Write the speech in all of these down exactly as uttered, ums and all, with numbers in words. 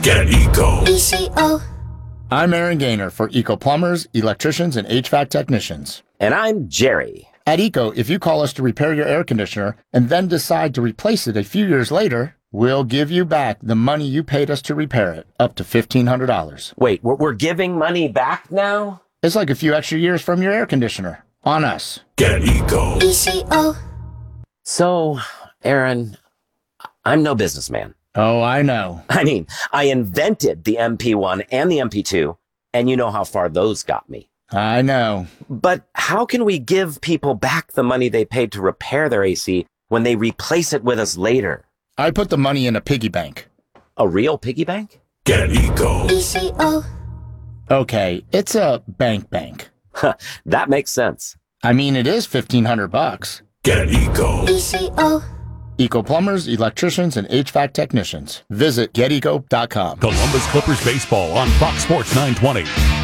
Get Eco. E C O. I'm Aaron Gaynor for Eco Plumbers, Electricians, and H V A C Technicians. And I'm Jerry. At Eco, if you call us to repair your air conditioner and then decide to replace it a few years later, we'll give you back the money you paid us to repair it, up to fifteen hundred dollars. Wait, we're, we're giving money back now? It's like a few extra years from your air conditioner. On us. Get Eco. E C O. So, Aaron, I'm no businessman. Oh, I know. I mean, I invented the M P one and the M P two, and you know how far those got me. I know. But how can we give people back the money they paid to repair their A C when they replace it with us later? I put the money in a piggy bank. A real piggy bank? Get Eco. E C O. Okay, it's a bank bank. That makes sense. I mean, it is fifteen hundred bucks. Get Eco. E C O. Eco Plumbers, Electricians, and H V A C Technicians. Visit get eco dot com. Columbus Clippers baseball on Fox Sports nine twenty.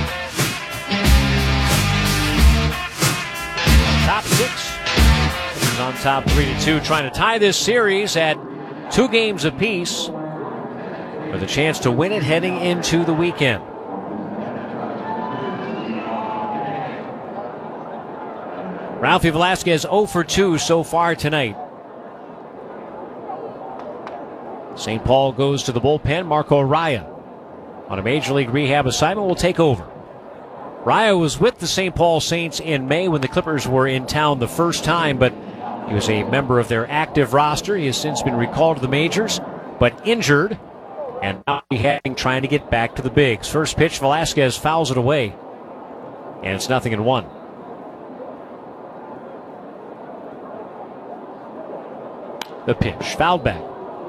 Top six. Clippers on top three to two, trying to tie this series at two games apiece with a chance to win it heading into the weekend. Ralphie Velasquez zero for two so far tonight. Saint Paul goes to the bullpen. Marco Raya on a Major League rehab assignment will take over. Raya was with the Saint Paul Saints in May when the Clippers were in town the first time, but he was a member of their active roster. He has since been recalled to the majors, but injured, and now rehabbing, trying to get back to the bigs. First pitch, Velasquez fouls it away, and it's nothing in one. The pitch, fouled back.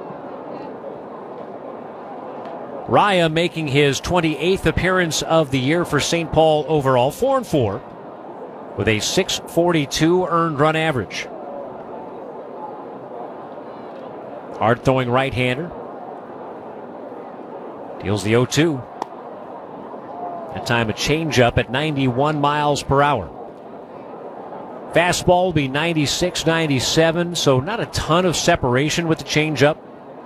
Raya making his twenty-eighth appearance of the year for Saint Paul overall, four and four, with a six forty-two earned run average. Hard throwing right-hander. Deals the oh two. That time a changeup at ninety-one miles per hour. Fastball will be ninety-six ninety-seven, so not a ton of separation with the changeup.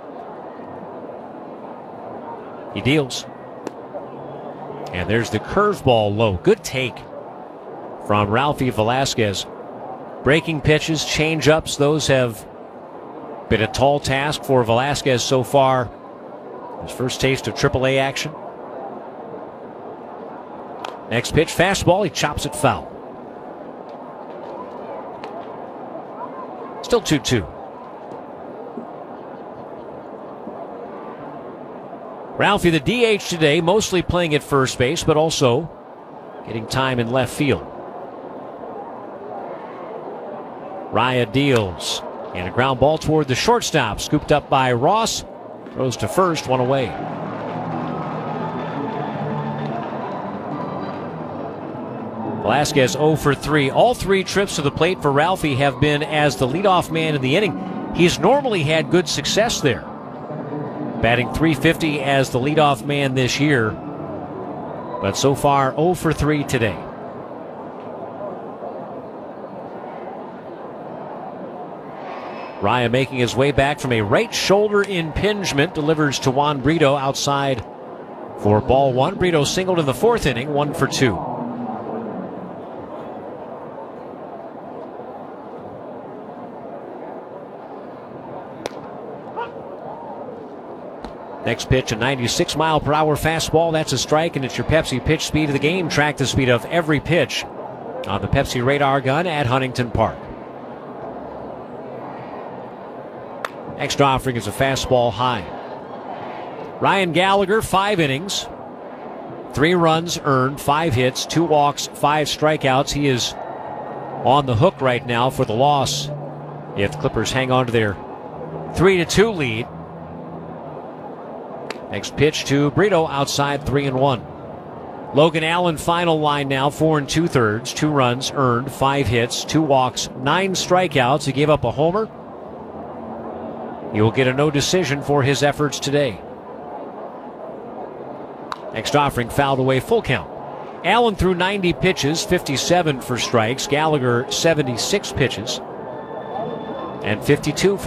He deals. And there's the curveball low. Good take from Ralphie Velasquez. Breaking pitches, changeups, those have been a tall task for Velasquez so far. His first taste of triple A action. Next pitch, fastball, he chops it foul. Still two two. Ralphie, the D H today, mostly playing at first base, but also getting time in left field. Raya deals. And a ground ball toward the shortstop. Scooped up by Ross. Throws to first, one away. Velasquez zero for three. All three trips to the plate for Ralphie have been as the leadoff man in the inning. He's normally had good success there. Batting three fifty as the leadoff man this year. But so far, zero for three today. Raya making his way back from a right shoulder impingement. Delivers to Juan Brito outside for ball one. Brito singled in the fourth inning, one for two. Next pitch, a ninety-six mile per hour fastball. That's a strike, and it's your Pepsi pitch speed of the game. Track the speed of every pitch on the Pepsi radar gun at Huntington Park. Next offering is a fastball high. Ryan Gallagher, five innings, three runs earned, five hits, two walks, five strikeouts. He is on the hook right now for the loss if the Clippers hang on to their three to two lead. Next pitch to Brito outside, three and one. Logan Allen, final line now, four and two thirds, two runs earned, five hits, two walks, nine strikeouts. He gave up a homer. He will get a no decision for his efforts today. Next offering fouled away, full count. Allen threw ninety pitches, fifty-seven for strikes. Gallagher seventy-six pitches and fifty-two for